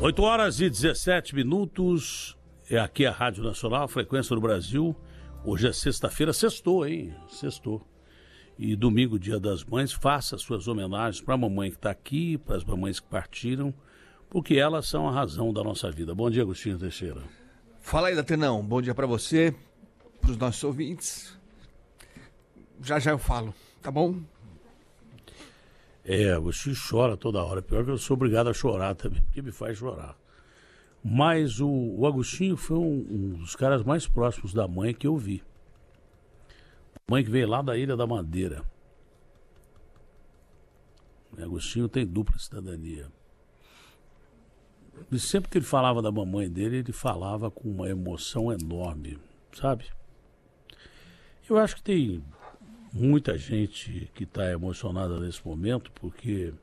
8h17, aqui é a Rádio Nacional, Frequência do Brasil. Hoje é sexta-feira, sextou, hein? Sextou. E domingo, Dia das Mães, faça suas homenagens para a mamãe que está aqui, para as mamães que partiram, porque elas são a razão da nossa vida. Bom dia, Agostinho Teixeira. Fala aí, Datenão. Bom dia para você, para os nossos ouvintes. Já eu falo, tá bom? Agostinho chora toda hora. Pior que eu sou obrigado a chorar também, porque me faz chorar. Mas o Agostinho foi um dos caras mais próximos da mãe que eu vi. Mãe que veio lá da Ilha da Madeira. O Agostinho tem dupla cidadania. E sempre que ele falava da mamãe dele, ele falava com uma emoção enorme, sabe? Eu acho que tem muita gente que está emocionada nesse momento, porque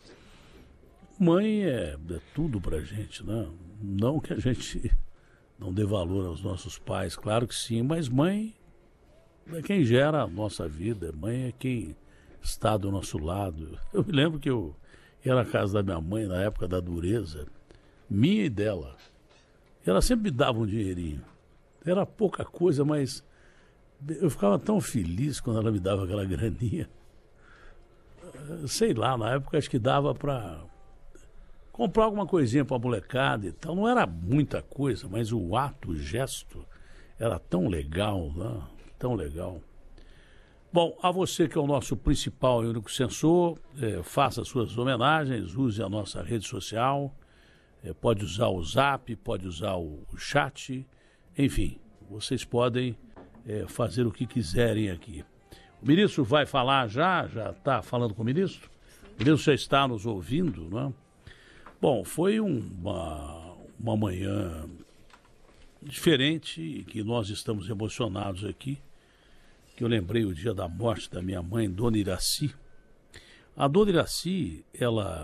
mãe é tudo pra gente, né? Não que a gente não dê valor aos nossos pais, claro que sim, mas mãe é quem gera a nossa vida, mãe é quem está do nosso lado. Eu me lembro que eu ia na casa da minha mãe na época da dureza, minha e dela. E ela sempre me dava um dinheirinho. Era pouca coisa, mas eu ficava tão feliz quando ela me dava aquela graninha. Sei lá, na época acho que dava para comprar alguma coisinha para a molecada e tal. Não era muita coisa, mas o ato, o gesto era tão legal, né? Tão legal. Bom, a você que é o nosso principal e único censor, faça suas homenagens, use a nossa rede social, pode usar o Zap, pode usar o chat, enfim, vocês podem fazer o que quiserem aqui. O ministro vai falar já está falando com o ministro? O ministro já está nos ouvindo, né? Bom, foi uma manhã diferente, que nós estamos emocionados aqui, que eu lembrei o dia da morte da minha mãe, Dona Iraci. A Dona Iraci, ela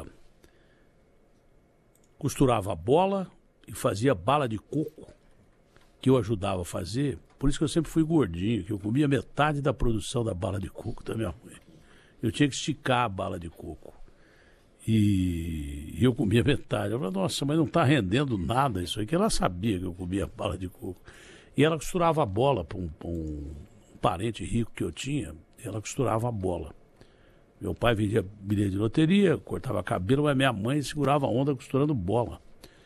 costurava bola e fazia bala de coco, que eu ajudava a fazer, por isso que eu sempre fui gordinho, que eu comia metade da produção da bala de coco da minha mãe. Eu tinha que esticar a bala de coco. E eu comia metade. Eu falei, nossa, mas não está rendendo nada isso aí, que ela sabia que eu comia bala de coco. E ela costurava a bola para um parente rico que eu tinha, ela costurava a bola. Meu pai vendia bilhete de loteria, cortava cabelo, mas minha mãe segurava a onda costurando bola.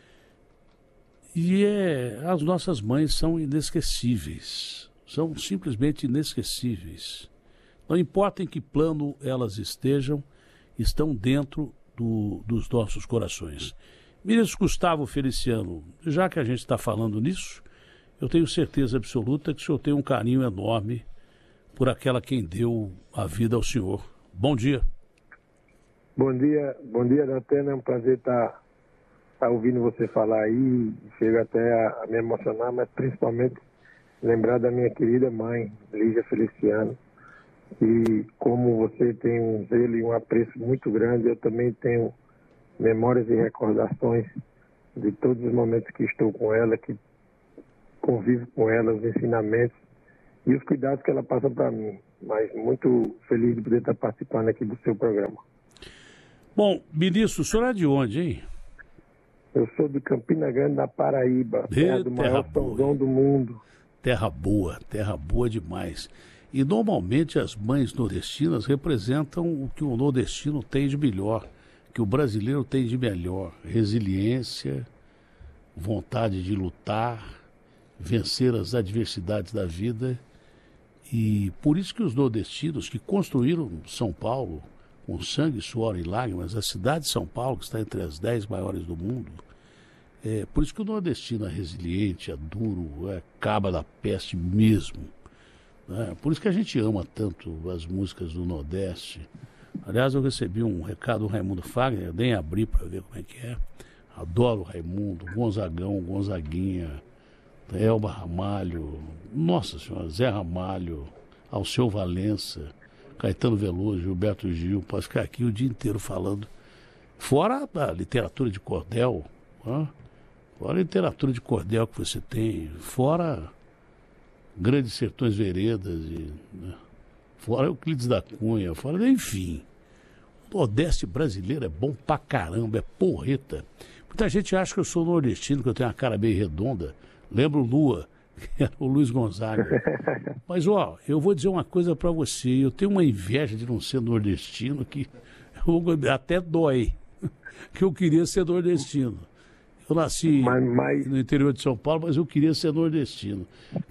E as nossas mães são inesquecíveis, são simplesmente inesquecíveis. Não importa em que plano elas estejam dentro dos nossos corações. Ministro Gustavo Feliciano, já que a gente está falando nisso, eu tenho certeza absoluta que o senhor tem um carinho enorme por aquela quem deu a vida ao senhor. Bom dia. Bom dia, Datena, é um prazer estar ouvindo você falar aí, chega até a me emocionar, mas principalmente lembrar da minha querida mãe, Lígia Feliciano. E como você tem um zelo e um apreço muito grande, eu também tenho memórias e recordações de todos os momentos que estou com ela, que convivo com ela, os ensinamentos e os cuidados que ela passa para mim. Mas muito feliz de poder estar participando aqui do seu programa. Bom, ministro, o senhor é de onde, hein? Eu sou de Campina Grande, na Paraíba, terra do maior São João do mundo. Terra boa demais. E normalmente as mães nordestinas representam o que o nordestino tem de melhor, que o brasileiro tem de melhor: resiliência, vontade de lutar, vencer as adversidades da vida. E por isso que os nordestinos que construíram São Paulo com sangue, suor e lágrimas, a cidade de São Paulo, que está entre as 10 maiores do mundo, por isso que o nordestino é resiliente, é duro, é caba da peste mesmo. Por isso que a gente ama tanto as músicas do Nordeste. Aliás, eu recebi um recado do Raimundo Fagner, nem abri para ver como é que é. Adoro o Raimundo, Gonzagão, Gonzaguinha, Elba Ramalho, nossa senhora, Zé Ramalho, Alceu Valença, Caetano Veloso, Gilberto Gil. Posso ficar aqui o dia inteiro falando. Fora a literatura de cordel, fora a literatura de cordel que você tem, fora Grandes Sertões Veredas, fora Euclides da Cunha, fora, enfim. O Nordeste brasileiro é bom pra caramba, é porreta. Muita gente acha que eu sou nordestino, que eu tenho uma cara bem redonda. Lembro o Lua, que era o Luiz Gonzaga. Mas, ó, eu vou dizer uma coisa para você. Eu tenho uma inveja de não ser nordestino que até dói. Que eu queria ser nordestino. Eu nasci no interior de São Paulo, mas eu queria ser nordestino.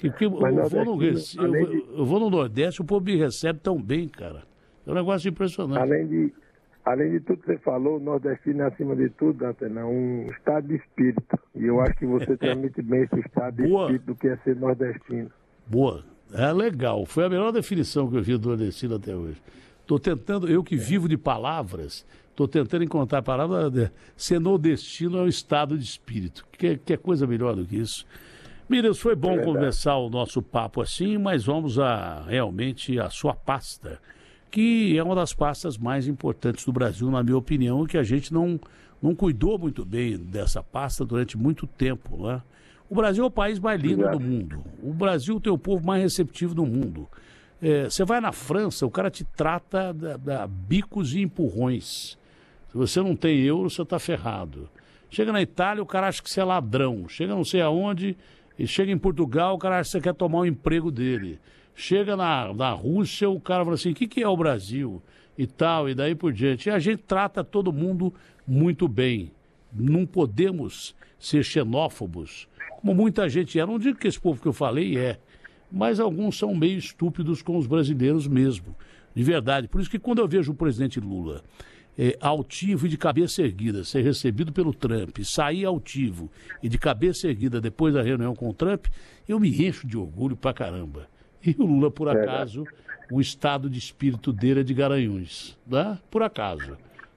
Eu vou no Nordeste, o povo me recebe tão bem, cara. É um negócio impressionante. Além de tudo que você falou, o nordestino é, acima de tudo, Datena, um estado de espírito. E eu acho que você transmite bem esse estado de espírito do que é ser nordestino. Boa. É legal. Foi a melhor definição que eu vi do nordestino até hoje. Estou tentando, eu que vivo de palavras, estou tentando encontrar a palavra. Ser nordestino é um estado de espírito. Que coisa melhor do que isso. Miriam, foi bom começar o nosso papo assim, mas vamos realmente à sua pasta, que é uma das pastas mais importantes do Brasil, na minha opinião, e que a gente não cuidou muito bem dessa pasta durante muito tempo, né? O Brasil é o país mais lindo do mundo. O Brasil tem o povo mais receptivo do mundo. Você vai na França, o cara te trata da bicos e empurrões. Se você não tem euro, você está ferrado. Chega na Itália, o cara acha que você é ladrão. Chega não sei aonde, e chega em Portugal, o cara acha que você quer tomar o emprego dele. Chega na Rússia, o cara fala assim, o que é o Brasil? E tal, e daí por diante. E a gente trata todo mundo muito bem. Não podemos ser xenófobos, como muita gente é. Não digo que esse povo que eu falei mas alguns são meio estúpidos com os brasileiros mesmo, de verdade. Por isso que quando eu vejo o presidente Lula altivo e de cabeça erguida, ser recebido pelo Trump, sair altivo e de cabeça erguida depois da reunião com o Trump, eu me encho de orgulho pra caramba. E o Lula, por acaso, o estado de espírito dele é de Garanhuns, né? Por acaso.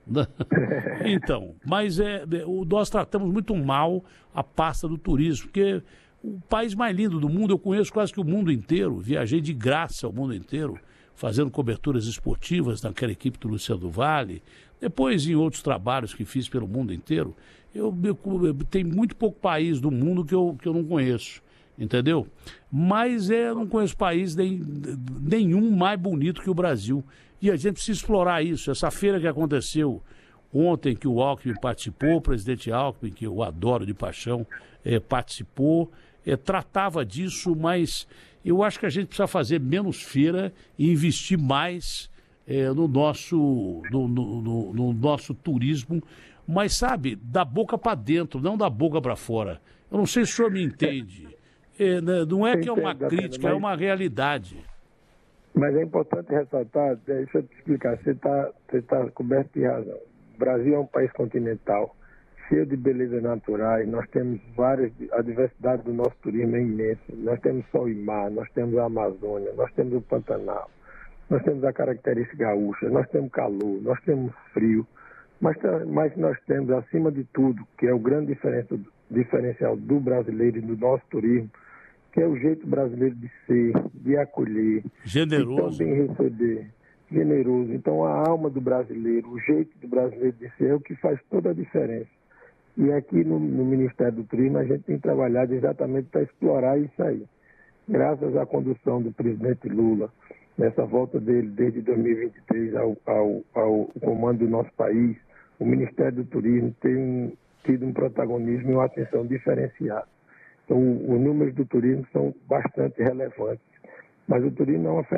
Então, mas nós tratamos muito mal a pasta do turismo, porque o país mais lindo do mundo, eu conheço quase que o mundo inteiro, viajei de graça ao mundo inteiro, fazendo coberturas esportivas naquela equipe do Luciano do Vale, depois em outros trabalhos que fiz pelo mundo inteiro. Tem muito pouco país do mundo que eu não conheço. Entendeu? Mas eu não conheço país nenhum mais bonito que o Brasil. E a gente precisa explorar isso. Essa feira que aconteceu ontem, que o Alckmin participou, o presidente Alckmin, que eu adoro de paixão, participou, tratava disso, mas eu acho que a gente precisa fazer menos feira e investir mais no nosso turismo, mas sabe, da boca para dentro, não da boca para fora. Eu não sei se o senhor me entende. Não é que é uma crítica, é uma realidade. Mas é importante ressaltar, deixa eu te explicar, você tá coberto de razão. O Brasil é um país continental, cheio de belezas naturais, nós temos a diversidade do nosso turismo é imensa. Nós temos sol e mar, nós temos a Amazônia, nós temos o Pantanal, nós temos a característica gaúcha, nós temos calor, nós temos frio, mas nós temos, acima de tudo, que é o grande diferencial do brasileiro e do nosso turismo, que é o jeito brasileiro de ser, de acolher, generoso, de também receber, generoso. Então a alma do brasileiro, o jeito do brasileiro de ser é o que faz toda a diferença. E aqui no Ministério do Turismo a gente tem trabalhado exatamente para explorar isso aí. Graças à condução do presidente Lula, nessa volta dele desde 2023 ao comando do nosso país, o Ministério do Turismo tem tido um protagonismo e uma atenção diferenciada. Então, os números do turismo são bastante relevantes, mas o turismo é uma